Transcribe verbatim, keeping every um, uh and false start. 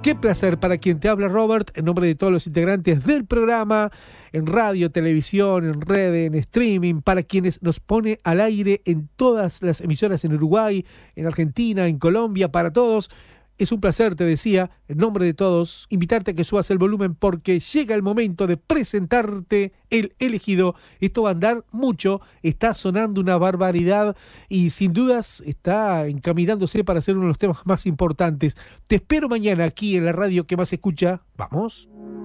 Qué placer para quien te habla, Robert, en nombre de todos los integrantes del programa, en radio, televisión, en red, en streaming, para quienes nos pone al aire en todas las emisoras en Uruguay, en Argentina, en Colombia, para todos. Es un placer, te decía, en nombre de todos, invitarte a que subas el volumen porque llega el momento de presentarte el elegido. Esto va a andar mucho, está sonando una barbaridad y sin dudas está encaminándose para ser uno de los temas más importantes. Te espero mañana aquí en la radio que más escucha. ¡Vamos!